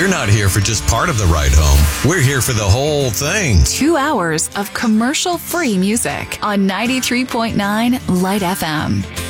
we're not here for just part of the ride home. We're here for the whole thing. 2 hours of commercial-free music on 93.9 Light FM.